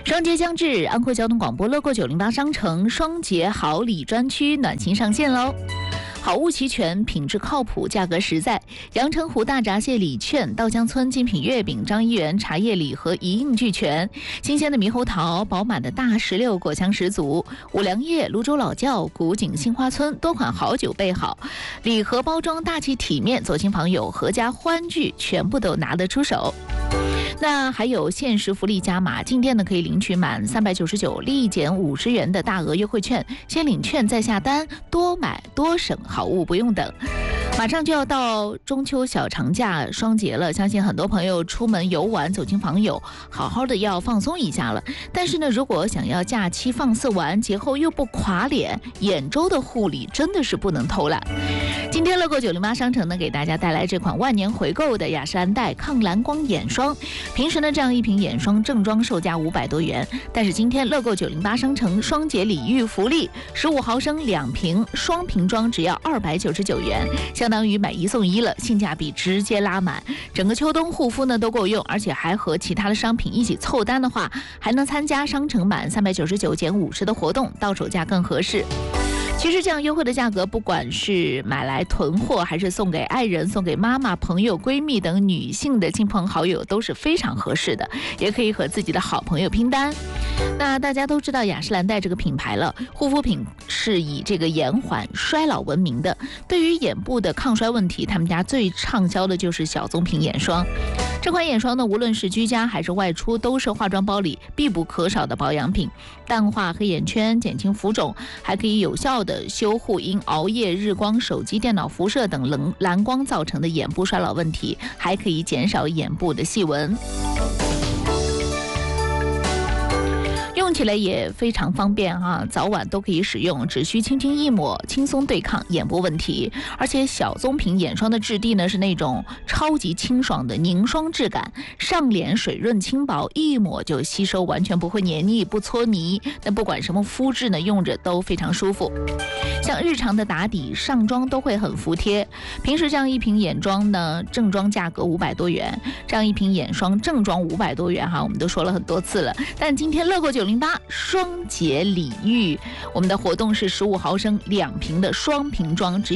双节将至，安徽交通广播乐购908商城双节好礼专区暖心上线喽！好物齐全，品质靠谱，价格实在。阳澄湖大闸蟹礼券、稻香村精品月饼、张一元茶叶礼盒一应俱全。新鲜的猕猴桃，饱满的大石榴，果香十足。五粮液、泸州老窖、古井杏花村多款好酒备好，礼盒包装大气体面，走亲访友、合家欢聚，全部都拿得出手。那还有限时福利加码，进店呢可以领取满399立减50元的大额优惠券，先领券再下单，多买多省，好物不用等。马上就要到中秋小长假双节了，相信很多朋友出门游玩、走亲访友，好好的要放松一下了。但是呢，如果想要假期放肆玩，节后又不垮脸，眼周的护理真的是不能偷懒。今天乐购908商城呢，给大家带来这款万年回购的雅诗兰黛抗蓝光眼霜。平时呢，这样一瓶眼霜正装售价500多元，但是今天乐购908商城双节礼遇福利，15毫升2瓶双瓶装只要299元，相当于买1送1了，性价比直接拉满。整个秋冬护肤呢都够用，而且还和其他的商品一起凑单的话，还能参加商城满399减50的活动，到手价更合适。其实这样优惠的价格，不管是买来囤货，还是送给爱人、送给妈妈、朋友、闺蜜等女性的亲朋好友，都是非常合适的，也可以和自己的好朋友拼单。那大家都知道雅诗兰黛这个品牌了，护肤品是以这个延缓衰老闻名的。对于眼部的抗衰问题，他们家最畅销的就是小棕瓶眼霜。这款眼霜呢，无论是居家还是外出，都是化妆包里必不可少的保养品，淡化黑眼圈，减轻浮肿，还可以有效的修护因熬夜、日光、手机、电脑辐射等蓝光造成的眼部衰老问题，还可以减少眼部的细纹。用起来也非常方便哈，早晚都可以使用，只需轻轻一抹，轻松对抗眼部问题。而且小棕瓶眼霜的质地呢是那种超级清爽的凝霜质感，上脸水润轻薄，一抹就吸收，完全不会黏腻不搓泥。那不管什么肤质呢，用着都非常舒服。像日常的打底上妆都会很服帖。平时这样一瓶眼妆呢，正装价格500多元，这样一瓶眼霜正装500多元哈，我们都说了很多次了。但今天乐购908双节礼遇，我们的活动是15毫升2瓶的双瓶装，只